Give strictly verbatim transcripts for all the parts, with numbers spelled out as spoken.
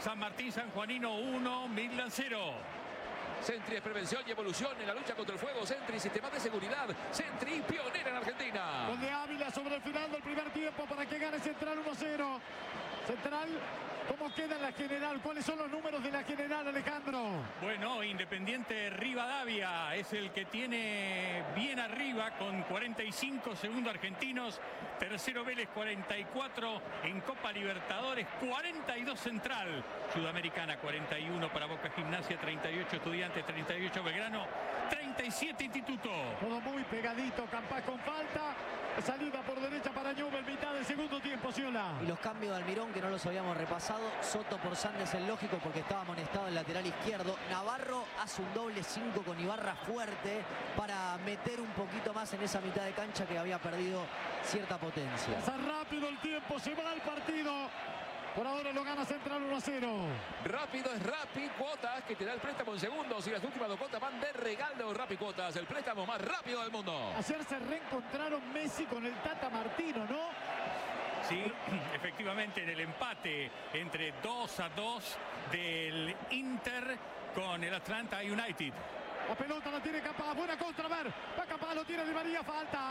San Martín Sanjuanino uno, Midland cero. Sentry es prevención y evolución en la lucha contra el fuego. Sentry, sistemas de seguridad. Sentry, pionera en Argentina. Gol de Ávila sobre el final del primer tiempo para que gane Central uno a cero. Central, ¿cómo queda en la general? ¿Cuáles son los números de la general, Alejandro? Bueno, Independiente Rivadavia es el que tiene bien arriba con cuarenta y cinco, segundo Argentinos, tercero Vélez cuarenta y cuatro, en Copa Libertadores cuarenta y dos Central, Sudamericana cuarenta y uno para Boca Gimnasia, treinta y ocho Estudiantes, treinta y ocho Belgrano, treinta y siete Instituto. Todo muy pegadito, Campás con falta, salida por derecha para Newell, mitad del segundo tiempo, Ciola. Y los cambios de Almirón que no los habíamos repasado. Soto por Sandes el lógico porque estaba amonestado el lateral izquierdo. Navarro hace un doble cinco con Ibarra fuerte para meter un poquito más en esa mitad de cancha que había perdido cierta potencia. Pasa rápido el tiempo, se va el partido. Por ahora lo gana Central uno a cero. Rápido es Rappi Cuotas, que te da el préstamo en segundos. Y las últimas dos cuotas van de regalo. Rappi Cuotas, el préstamo más rápido del mundo. Ayer se reencontraron Messi con el Tata Martino, ¿no? Sí, efectivamente, en el empate entre dos a dos del Inter con el Atlanta United. La pelota la tiene Campás, buena contra, a ver, va Campás, lo tiene Di María, falta,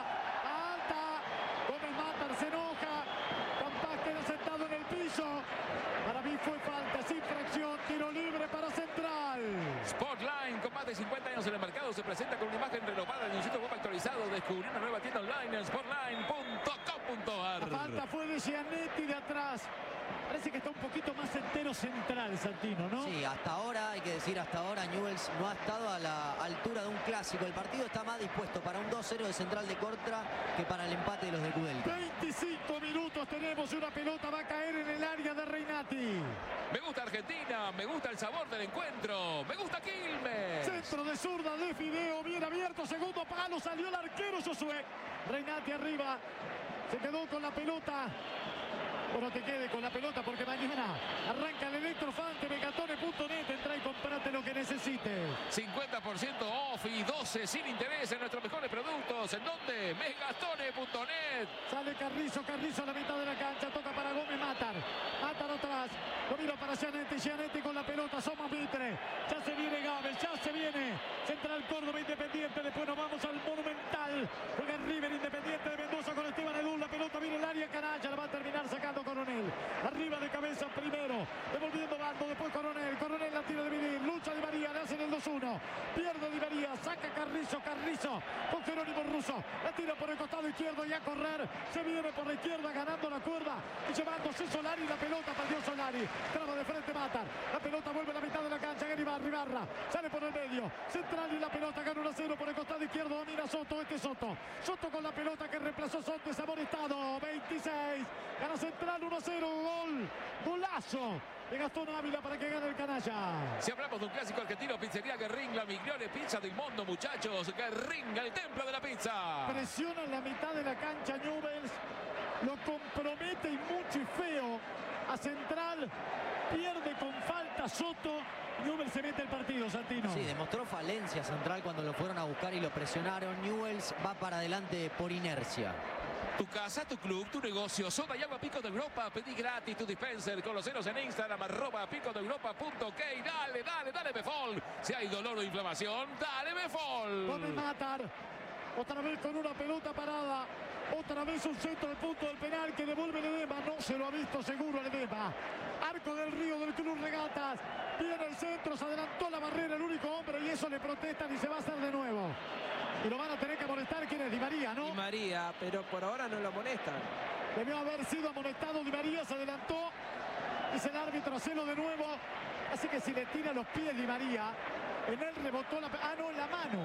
alta, Gómez Matar se enoja, Campás queda sentado en el piso, para mí fue falta, sin fracción, tiro libre para Central. Sportline, con más de cincuenta años en el mercado, se presenta con una imagen renovada de un sitio web actualizado. Descubrí una nueva tienda online en sportline punto com punto ar. La falta fue de Gianetti de atrás. Parece que está un poquito más entero Central, Santino, ¿no? Sí, hasta ahora, hay que decir, hasta ahora Newell's no ha estado a la altura de un clásico. El partido está más dispuesto para un dos cero de Central de Cortra que para el empate de los de Kudelka. veinticinco minutos tenemos y una pelota va a caer en el área de Reinati. Me gusta Argentina, me gusta el sabor del encuentro, me gusta Quilmes. Centro de zurda de Fideo, bien abierto, segundo palo, salió el arquero Josué. Reinati arriba, se quedó con la pelota. Bueno, te quede con la pelota porque mañana arranca el Electrofante, megatone punto net, entra y comprate lo que necesites. cincuenta por ciento off y doce sin interés en nuestros mejores productos. ¿En dónde? megatone punto net. Sale Carrizo, Carrizo a la mitad de la cancha, toca para Gómez Matar. Matar atrás, lo mira para Gianetti, Gianetti con la pelota, somos Mitre. Ya se viene Gabel, ya se viene Central Córdoba Independiente, después nos vamos al Monumental. Juega River Independiente de Mendoza con Esteban Edul, la pelota viene el área canalla, la va a terminar sacando Coronel. Arriba de cabeza primero, devolviendo bando, después Coronel, Coronel la tira de Vidil, lucha Di María, le hacen el dos uno, pierde Di María, saca Carrizo, Carrizo con Jerónimo Russo, la tira por el costado izquierdo y a correr, se viene por la izquierda ganando la cuerda y llevándose Solari, la pelota perdió Solari, traba de frente Matar, la pelota vuelve a la mitad de la cancha, Gary Ibarra, sale por el medio, Central y la pelota gana uno a cero por el costado izquierdo, domina Soto, este Soto, Soto con la pelota que reemplazó Soto, es amonestado, veintiséis, gana Central uno a cero, gol, golazo de Gastón Ávila para que gane el canalla. Si hablamos de un clásico argentino, Pizzería Guerrín, la migliore pizza del mundo, muchachos. Guerrín, el templo de la pizza. Presiona en la mitad de la cancha Newell's, lo compromete y mucho y feo a Central, pierde con falta Soto, Newell's se mete el partido, Santino. Sí, demostró falencia Central cuando lo fueron a buscar y lo presionaron. Newell's va para adelante por inercia. Tu casa, tu club, tu negocio, soda y agua Pico de Europa. Pedí gratis tu dispenser con los ceros en Instagram, arroba pico de europa punto ok. Dale, dale, dale Befol. Si hay dolor o inflamación, dale Befol. Gómez Matar, otra vez con una pelota parada. Otra vez un centro del punto del penal que devuelve Ledesma. No se lo ha visto seguro Ledesma. Arco del Río del Club Regatas. Viene el centro, se adelantó la barrera el único hombre y eso le protestan y se va a hacer de nuevo. Y lo van a tener que amonestar, ¿quién es? Di María, ¿no? Di María, pero por ahora no lo amonestan. Debió haber sido amonestado Di María, se adelantó. Dice el árbitro, hacelo de nuevo. Así que si le tira los pies Di María, en él rebotó la... Ah, no, en la mano.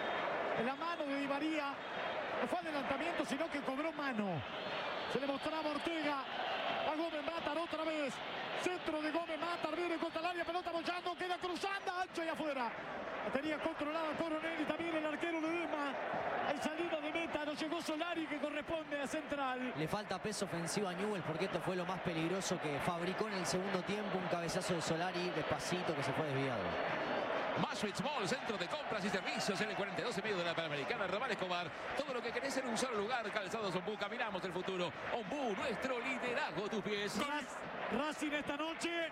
En la mano de Di María. No fue adelantamiento, sino que cobró mano. Se le mostraba Ortega. A Gómez Matar otra vez. Centro de Gómez Matar. Viene contra el área. Pelota bollando. Queda cruzando. Ancho y afuera. La tenía controlada Coronel y también el arquero Ledesma. En salida de meta. No llegó Solari que corresponde a Central. Le falta peso ofensivo a Newell's porque esto fue lo más peligroso que fabricó en el segundo tiempo. Un cabezazo de Solari despacito que se fue desviado. Maastricht Mall, centro de compras y servicios en el cuarenta y dos y medio de la Panamericana, Ramal Escobar. Todo lo que querés en un solo lugar. Calzados Ombú, caminamos el futuro. Ombú, nuestro liderazgo, tus pies. Racing esta noche